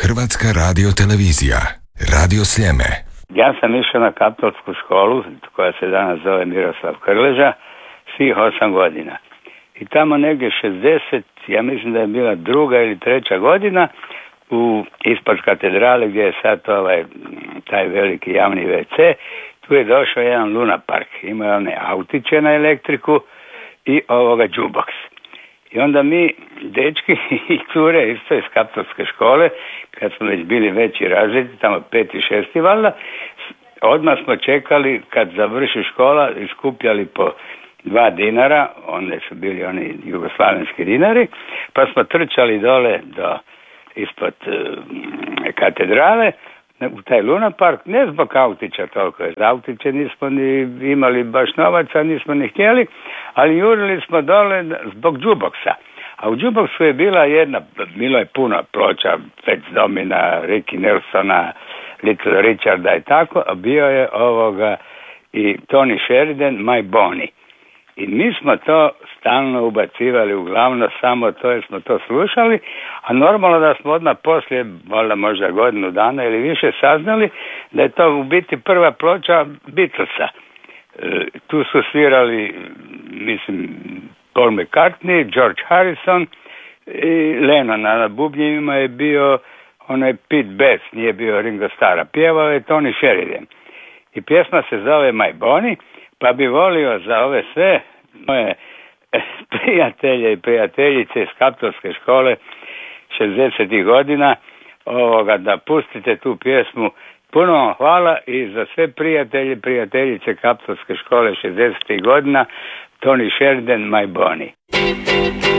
Hrvatska radiotelevizija, Radio Sljeme. Ja sam išao na katolsku školu koja se danas zove Miroslav Krleža svih 8 godina. I tamo negdje 60, ja mislim da je bila 2. ili 3. godina, ispod katedrale gdje je sad taj veliki javni WC, tu je došao jedan Luna Park. Ima je one autiće na elektriku i jukebox. I onda mi, dečki i cure isto iz katolske škole, kad smo već bili veći razredi, tamo 5. i 6. valjda, odmah smo čekali kad završi škola i skupljali po 2 dinara, onda su bili oni jugoslavenski dinari, pa smo trčali dole ispod katedrale u taj Luna Park, ne zbog autića toliko, za autiće nismo ni imali baš novaca, nismo ni htjeli, ali jurili smo dole zbog jukeboxa. A u jukeboxu je bilo je puno ploča, Fats Domina, Ricky Nelsona, Little Richarda i tako, a bio je i Tony Sheridan, My Bonnie. I mi smo to stalno ubacivali uglavnom, samo to jer smo to slušali, a normalno da smo odmah poslije, možda godinu dana ili više, saznali da je to u biti prva ploča Beatlesa. Tu su svirali, mislim, Paul McCartney, George Harrison i Lennon, a na bubnjevima je bio onaj Pete Best, nije bio Ringo Starr, pjevao je Tony Sheridan. I pjesma se zove My Bonnie, pa bi volio za ove sve moje prijatelje i prijateljice iz katolske škole 60. godina da pustite tu pjesmu. Puno vam hvala i za sve prijatelje i prijateljice katolske škole 60. godina, Tony Sheridan, My Bonnie.